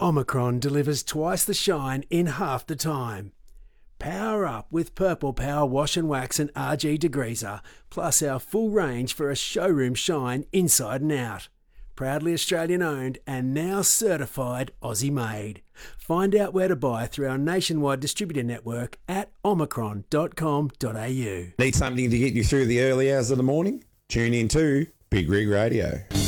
Omicron delivers twice the shine in half the time. Power up with Purple Power Wash and Wax and RG Degreaser, plus our full range for a showroom shine inside and out. Proudly Australian owned and now certified Aussie made. Find out where to buy through our nationwide distributor network at omicron.com.au. Need something to get you through the early hours of the morning? Tune in to Big Rig Radio.